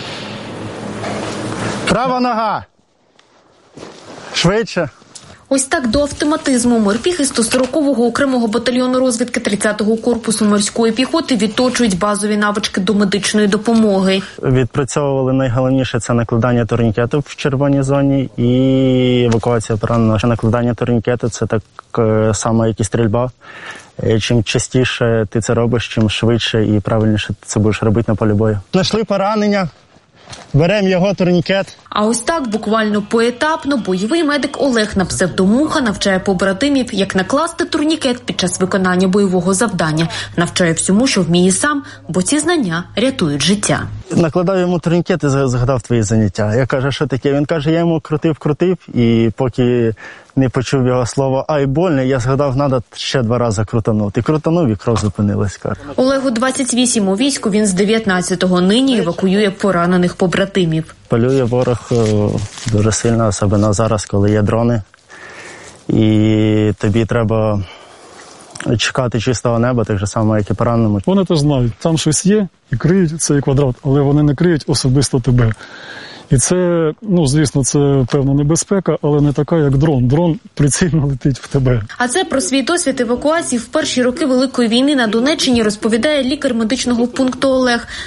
Права нога. Швидше. Ось так до автоматизму морпіхи сто сорокового окремого батальйону розвідки тридцятого корпусу морської піхоти відточують базові навички до медичної допомоги. Відпрацьовували найголовніше – це накладання турнікету в червоній зоні і евакуація пораненого. Накладання турнікету – це так само, як і стрільба. Чим частіше ти це робиш, чим швидше і правильніше ти це будеш робити на полі бою. Знайшли поранення. Беремо його турнікет. А ось так, буквально поетапно, бойовий медик Олег на псевдомуха навчає побратимів, як накласти турнікет під час виконання бойового завдання. Навчає всьому, що вміє сам, бо ці знання рятують життя. Накладав йому турнікет і згадав твої заняття. Я кажу, що таке? Він каже, я йому крутив-крутив, і поки не почув його слово «ай, больно», я згадав, треба ще два рази крутанути. І крутанув, і кров зупинилась. Олегу двадцять вісім у війську, він з дев'ятнадцятого. Нині евакуює поранених побратимів. Полює ворог дуже сильно, особливо зараз, коли є дрони. І тобі треба чекати чистого неба, так же само, як і пораненому. Вони то знають, там щось є і криють цей квадрат, але вони не криють особисто тебе. І це, ну, звісно, це певна небезпека, але не така, як дрон. Дрон прицільно летить в тебе. А це про свій досвід евакуації в перші роки Великої війни на Донеччині розповідає лікар медичного пункту Олег.